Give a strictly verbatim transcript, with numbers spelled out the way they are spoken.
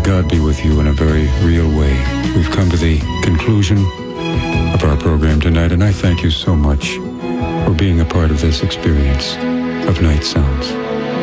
God be with you in a very real way. We've come to the conclusion of our program tonight, and I thank you so much for being a part of this experience of Night Sounds.